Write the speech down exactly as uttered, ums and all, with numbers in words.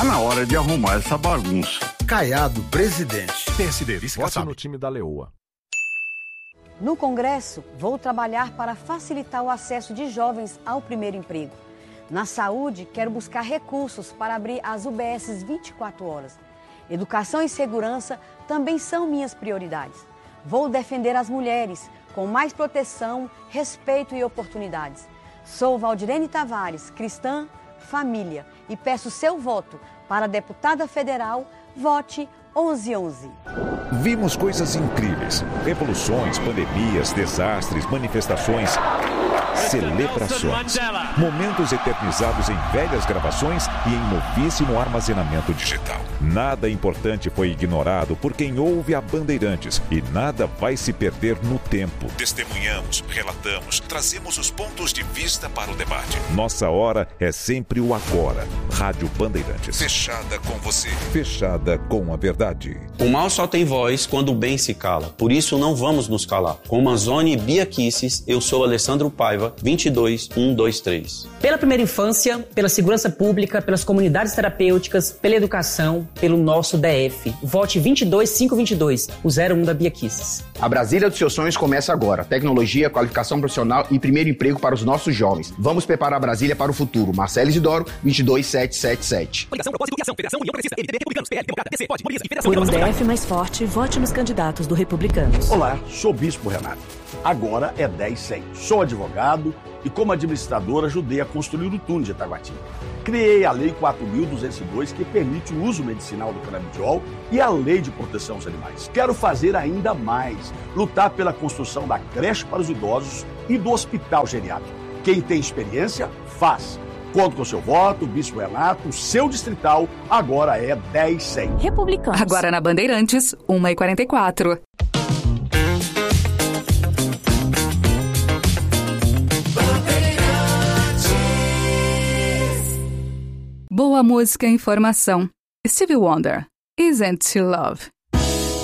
Tá na hora de arrumar essa bagunça. Caiado, presidente. P S D, vice Vote no time da Leoa. No Congresso, vou trabalhar para facilitar o acesso de jovens ao primeiro emprego. Na saúde, quero buscar recursos para abrir as U B Ss vinte e quatro horas. Educação e segurança também são minhas prioridades. Vou defender as mulheres com mais proteção, respeito e oportunidades. Sou Valdirene Tavares, cristã, família, e peço seu voto para deputada federal. Vote onze onze. Vimos coisas incríveis. Revoluções, pandemias, desastres, manifestações, celebrações. Momentos eternizados em velhas gravações e em novíssimo armazenamento digital. Nada importante foi ignorado por quem ouve a Bandeirantes e nada vai se perder no tempo. Testemunhamos, relatamos, trazemos os pontos de vista para o debate. Nossa hora é sempre o agora. Rádio Bandeirantes. Fechada com você. Fechada com a verdade. O mal só tem voz quando o bem se cala. Por isso não vamos nos calar. Com Manzoni e Bia Kicis, eu sou Alessandro Paiva, vinte e dois mil cento e vinte e três. Pela primeira infância, pela segurança pública, pelas comunidades terapêuticas, pela educação, pelo nosso D F. Vote vinte e dois mil quinhentos e vinte e dois, o zero um da Bia Kicis. A Brasília dos seus sonhos começa agora. Tecnologia, qualificação profissional e primeiro emprego para os nossos jovens. Vamos preparar a Brasília para o futuro. Marcelo Isidoro, vinte e dois mil setecentos e setenta e sete. Por um D F mais forte, vote nos candidatos do Republicanos. Olá, sou Bispo Renato. Agora é dez cem. Sou advogado e, como administrador, ajudei a construir o túnel de Itaguatinga. Criei a Lei quatro mil duzentos e dois, que permite o uso medicinal do canabidiol, e a Lei de Proteção aos Animais. Quero fazer ainda mais, lutar pela construção da creche para os idosos e do hospital geriátrico. Quem tem experiência, faz. Conto com o seu voto, Bispo Renato, o seu distrital, agora é dez cem. Republicanos. Agora na Bandeirantes, uma e quarenta e quatro. Boa música e informação. Stevie Wonder, Isn't She Love?